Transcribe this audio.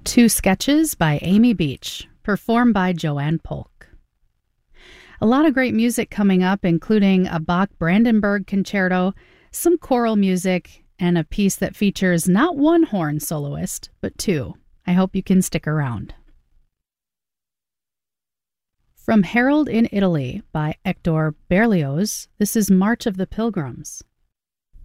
Two Sketches by Amy Beach, performed by Joanne Polk. A lot of great music coming up, including a Bach Brandenburg concerto, some choral music, and a piece that features not one horn soloist, but two. I hope you can stick around. From Harold in Italy by Hector Berlioz, this is March of the Pilgrims.